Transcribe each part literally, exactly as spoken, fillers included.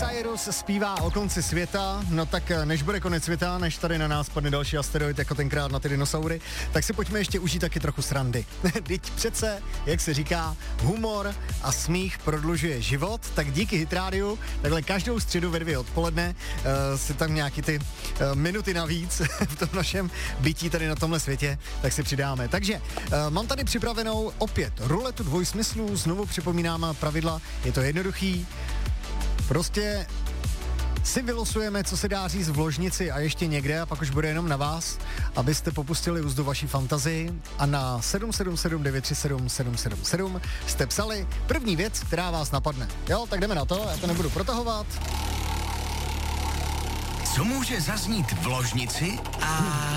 Cyrus zpívá o konci světa, no tak než bude konec světa, než tady na nás padne další asteroid, jako tenkrát na ty dinosaury, tak si pojďme ještě užít taky trochu srandy. Vždyť přece, jak se říká, humor a smích prodlužuje život, tak díky Hit Rádiu, takhle každou středu ve dvě odpoledne uh, si tam nějaký ty uh, minuty navíc v tom našem bytí tady na tomhle světě, tak si přidáme. Takže uh, mám tady připravenou opět ruletu dvojsmyslů, znovu připomínám pravidla, je to jednoduchý. Prostě si vylosujeme, co se dá říct v ložnici a ještě někde a pak už bude jenom na vás, abyste popustili úzdu vaší fantazii a na sedm sedm sedm devět tři sedm sedm sedm sedm jste psali první věc, která vás napadne. Jo, tak jdeme na to, já to nebudu protahovat. Co může zaznít v ložnici a...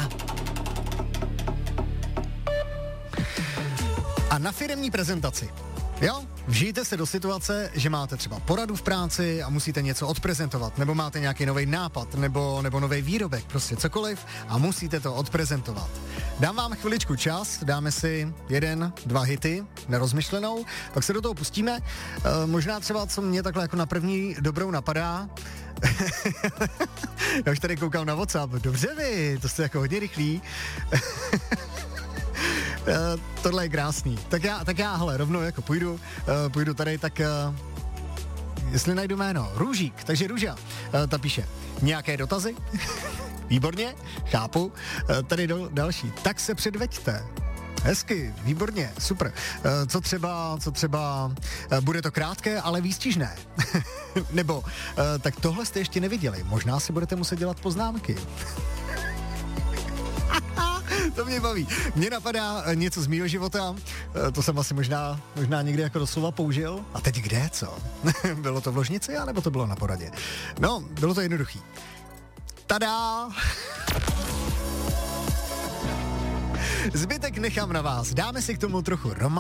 A na firemní prezentaci. Jo, vžijte se do situace, že máte třeba poradu v práci a musíte něco odprezentovat, nebo máte nějaký nový nápad, nebo, nebo nový výrobek, prostě cokoliv a musíte to odprezentovat. Dám vám chviličku čas, dáme si jeden, dva hity nerozmyšlenou, pak se do toho pustíme. E, možná třeba, co mě takhle jako na první dobrou napadá, já už tady koukám na WhatsApp, dobře vy, to jste jako hodně rychlí. Uh, tohle je krásný. Tak já, tak já, hele, rovnou jako půjdu, uh, půjdu tady, tak uh, jestli najdu jméno, Růžík, takže Růža, uh, ta píše, nějaké dotazy? Výborně, chápu. Uh, tady do, další, tak se předveďte. Hezky, výborně, super. Uh, co třeba, co třeba, uh, bude to krátké, ale výstižné. Nebo, uh, tak tohle jste ještě neviděli, možná si budete muset dělat poznámky. To mě baví. Mně napadá něco z mýho života, to jsem asi možná, možná někdy jako doslova použil. A teď kde, co? Bylo to v ložnici, anebo to bylo na poradě? No, bylo to jednoduchý. Tada! Zbytek nechám na vás. Dáme si k tomu trochu romantiky.